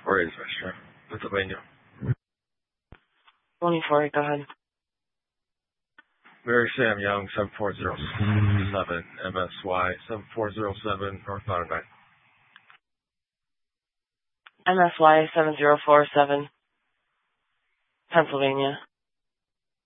24 is Western, Pennsylvania. 24, go ahead. Mary Sam Young, 7407, MSY, 7407, North Mountain 9. MSY 7047, Pennsylvania.